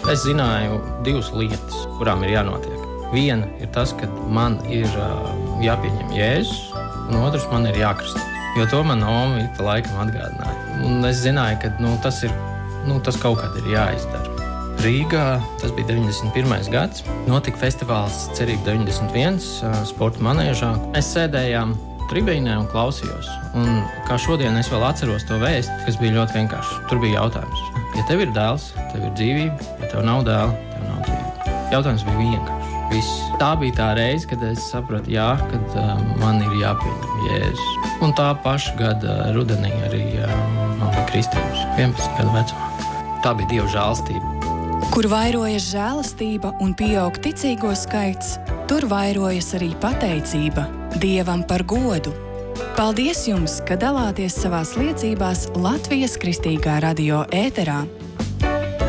Es zināju 2 lietas, kurām ir jānotiek. Viena ir tas, ka man ir jāpieņem Jēzus, un otrs man ir jākristās. Jo to man oma ik pa laikam atgādināja. Un es zināju, ka tas kaut kad ir jāizdara. Rīgā, tas bija 91. gads, notika festivāls Cerība 91 sporta manēžā. Mēs sēdējām tribīnē un klausījos. Un kā šodien es vēl atceros to vēstu, kas bija ļoti vienkārši. Tur bija jautājums. Ja tev ir dēls, tev ir dzīvība, ja tev nav dēla, tev nav dzīvība. Jautājums bija vienkārši. Viss. Tā bija tā reize, kad es sapratu, kad man ir jāpieņem Jēzus. Un tā paša gada rudenī arī man bija kristības, 11 gadu vecumā. Tā bija Dieva žēlastība. Kur vairojas žēlastība un pieaug ticīgo skaits, tur vairojas arī pateicība Dievam par godu. Paldies jums, ka dalāties savās liecībās Latvijas Kristīgā radio ēterā.